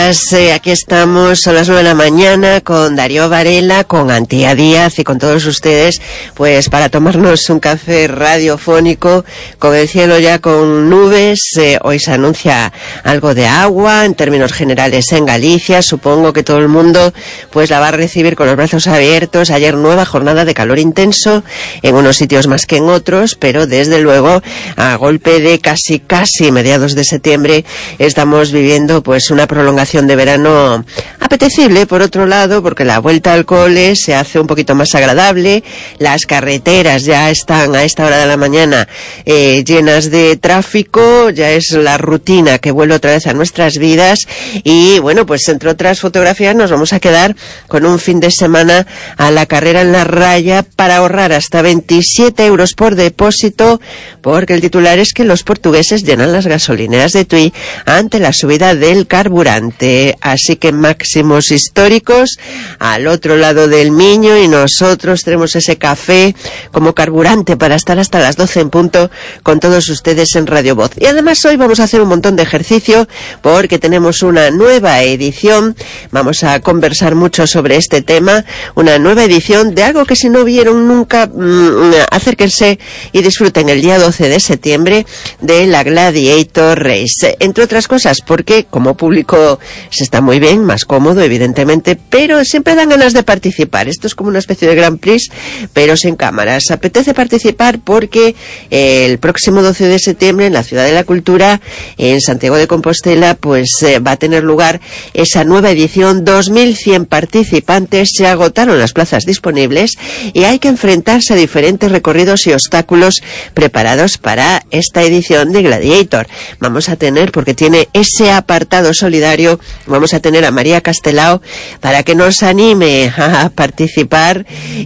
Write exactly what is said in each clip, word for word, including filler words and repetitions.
Eh, aquí estamos, son las nueve de la mañana, con Darío Varela, con Antía Díaz y con todos ustedes, pues para tomarnos un café radiofónico, con el cielo ya con nubes. Eh, hoy se anuncia algo de agua, en términos generales en Galicia. Supongo que todo el mundo pues la va a recibir con los brazos abiertos. Ayer nueva jornada de calor intenso, en unos sitios más que en otros, pero desde luego, a golpe de casi casi mediados de septiembre, estamos viviendo pues una prolongación de verano apetecible, por otro lado, porque la vuelta al cole se hace un poquito más agradable. Las carreteras ya están a esta hora de la mañana eh, llenas de tráfico, ya es la rutina que vuelve otra vez a nuestras vidas. Y bueno, pues entre otras fotografías nos vamos a quedar con un fin de semana a la carrera en la raya para ahorrar hasta veintisiete euros por depósito, porque el titular es que los portugueses llenan las gasolineras de Tui ante la subida del carburante. Así que máximos históricos al otro lado del Miño, y nosotros tenemos ese café como carburante para estar hasta las doce en punto con todos ustedes en Radio Voz. Y además hoy vamos a hacer un montón de ejercicio porque tenemos una nueva edición. Vamos a conversar mucho sobre este tema, una nueva edición de algo que si no vieron nunca, mmm, acérquense y disfruten el día doce de septiembre de la Gladiator Race. Entre otras cosas porque como público se está muy bien, más cómodo evidentemente, pero siempre dan ganas de participar. Esto es como una especie de Grand Prix, pero sin cámaras. Apetece participar porque eh, el próximo doce de septiembre en la Ciudad de la Cultura, en Santiago de Compostela, pues eh, va a tener lugar esa nueva edición. Dos mil cien participantes, se agotaron las plazas disponibles y hay que enfrentarse a diferentes recorridos y obstáculos preparados para esta edición de Gladiator. Vamos a tener, porque tiene ese apartado solidario, vamos a tener a María Castelao para que nos anime a participar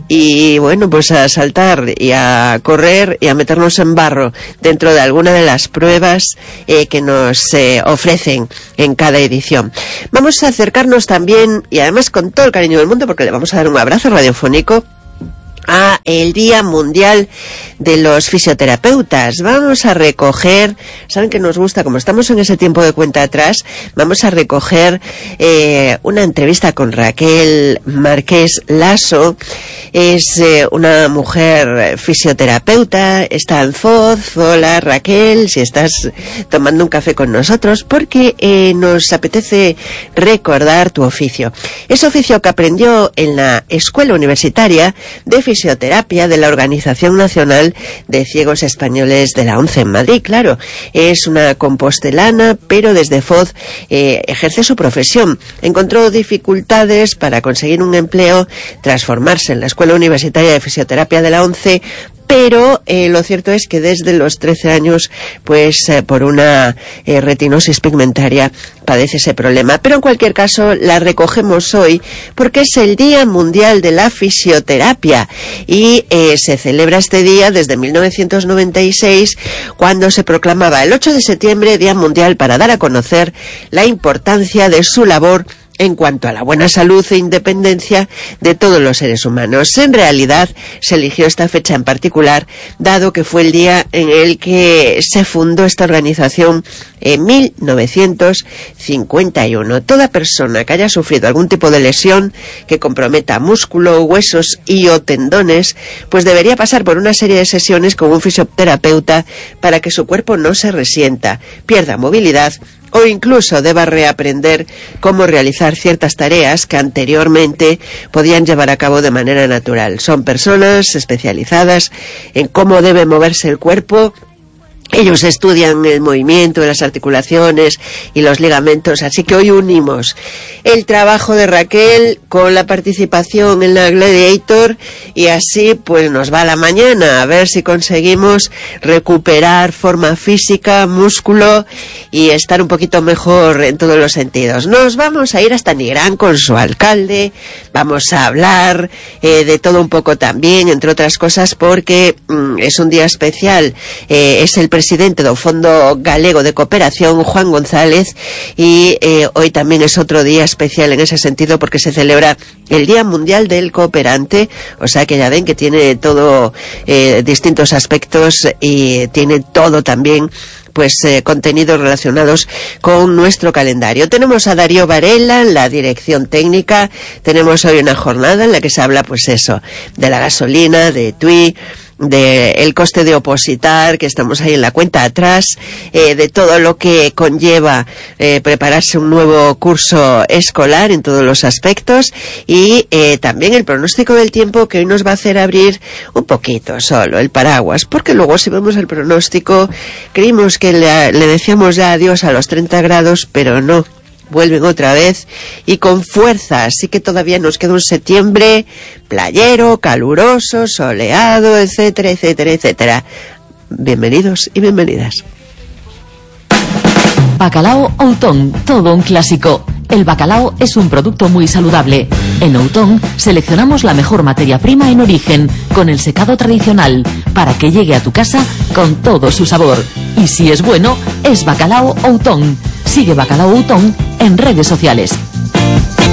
y bueno, pues a saltar y a correr y a meternos en barro dentro de alguna de las pruebas eh, que nos eh, ofrecen en cada edición. Vamos a acercarnos también, y además con todo el cariño del mundo, porque le vamos a dar un abrazo radiofónico a el Día Mundial de los Fisioterapeutas. Vamos a recoger, saben que nos gusta, como estamos en ese tiempo de cuenta atrás, vamos a recoger eh, una entrevista con Raquel Márquez Lasso. Es eh, una mujer fisioterapeuta, está en Foz. Hola Raquel, si estás tomando un café con nosotros, porque eh, nos apetece recordar tu oficio. Ese oficio que aprendió en la Escuela Universitaria de Fisioterapia Fisioterapia de la Organización Nacional de Ciegos Españoles de la ONCE en Madrid. Claro, es una compostelana, pero desde Foz eh, ejerce su profesión. Encontró dificultades para conseguir un empleo tras formarse en la Escuela Universitaria de Fisioterapia de la ONCE, pero eh, lo cierto es que desde los trece años, pues eh, por una eh, retinosis pigmentaria padece ese problema. Pero en cualquier caso la recogemos hoy porque es el Día Mundial de la Fisioterapia y eh, se celebra este día desde mil novecientos noventa y seis, cuando se proclamaba el ocho de septiembre Día Mundial para dar a conocer la importancia de su labor en cuanto a la buena salud e independencia de todos los seres humanos. En realidad, se eligió esta fecha en particular, dado que fue el día en el que se fundó esta organización en mil novecientos cincuenta y uno. Toda persona que haya sufrido algún tipo de lesión que comprometa músculo, huesos y o tendones, pues debería pasar por una serie de sesiones con un fisioterapeuta para que su cuerpo no se resienta, pierda movilidad o incluso deba reaprender cómo realizar ciertas tareas que anteriormente podían llevar a cabo de manera natural. Son personas especializadas en cómo debe moverse el cuerpo. Ellos estudian el movimiento de las articulaciones y los ligamentos, así que hoy unimos el trabajo de Raquel con la participación en la Gladiator y así pues nos va la mañana a ver si conseguimos recuperar forma física, músculo y estar un poquito mejor en todos los sentidos. Nos vamos a ir hasta Nigrán con su alcalde, vamos a hablar eh, de todo un poco también, entre otras cosas porque mm, es un día especial, eh, es el presidente del Fondo Galego de Cooperación, Juan González, y eh, hoy también es otro día especial en ese sentido porque se celebra el Día Mundial del Cooperante, o sea que ya ven que tiene todo, eh, distintos aspectos y tiene todo también pues eh, contenidos relacionados con nuestro calendario. Tenemos a Darío Varela en la dirección técnica. Tenemos hoy una jornada en la que se habla, pues eso, de la gasolina, de TUI, de el coste de opositar, que estamos ahí en la cuenta atrás, eh, de todo lo que conlleva eh, prepararse un nuevo curso escolar en todos los aspectos, y eh, también el pronóstico del tiempo, que hoy nos va a hacer abrir un poquito solo el paraguas, porque luego si vemos el pronóstico creímos que le, le decíamos ya adiós a los treinta grados, pero no, vuelven otra vez y con fuerza, así que todavía nos queda un septiembre playero, caluroso, soleado, etcétera, etcétera, etcétera. Bienvenidos y bienvenidas. Bacalao Outón, todo un clásico. El bacalao es un producto muy saludable. En Outón seleccionamos la mejor materia prima en origen, con el secado tradicional, para que llegue a tu casa con todo su sabor. Y si es bueno, es Bacalao Outón. Sigue Bacalao Outón en redes sociales.